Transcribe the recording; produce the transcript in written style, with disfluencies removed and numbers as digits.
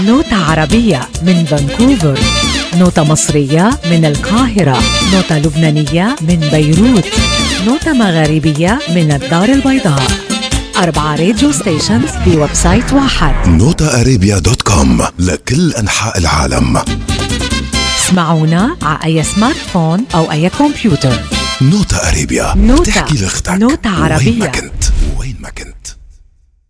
نوتة عربية من فانكوفر، نوتة مصرية من القاهرة، نوتة لبنانية من بيروت، نوتة مغاربية من الدار البيضاء. 4 راديو ستيشنز بويب سايت واحد، notaarabia.com، لكل أنحاء العالم. اسمعونا على أي سمارت فون أو أي كمبيوتر. نوتا أرابيا، نوتة بتحكي لأختك نوتة عربية وين ما كنت.